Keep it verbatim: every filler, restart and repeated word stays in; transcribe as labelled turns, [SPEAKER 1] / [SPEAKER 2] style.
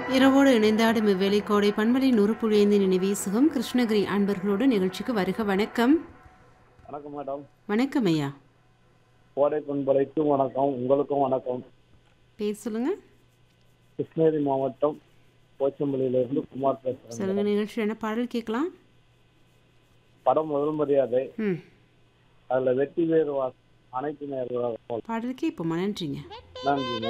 [SPEAKER 1] இரவோடு இணைந்தாடும் இவ்வேளை கோடை பண்பலை நூறு புள்ளி ஐந்து நினைவீசுகம் கிருஷ்ணகிரி அன்பர்களோடு நிகழ்ச்சிக்கு வருக. வணக்கம்.
[SPEAKER 2] வணக்கம் மேடம்.
[SPEAKER 1] வணக்கம் ஐயா.
[SPEAKER 2] கோடை பண்பலைக்கும் வணக்கம், உங்களுக்கும் வணக்கம்.
[SPEAKER 1] பேர் சொல்லுங்க.
[SPEAKER 2] கிருஷ்ணகிரி மாவட்டம் போச்சம்பள்ளியிலிருந்து குமார் பேசுறேன்.
[SPEAKER 1] சொல்லுங்க, நிகழ்ச்சி என்ன பாடல் கேட்கலாம்?
[SPEAKER 2] படம் முதல் மரியாதை.
[SPEAKER 1] ம்
[SPEAKER 2] அதுல வெற்றி வேறு அனைத்து நேரம்
[SPEAKER 1] பாடல் கேட்போமா? நன்றிங்க.
[SPEAKER 2] நன்றி.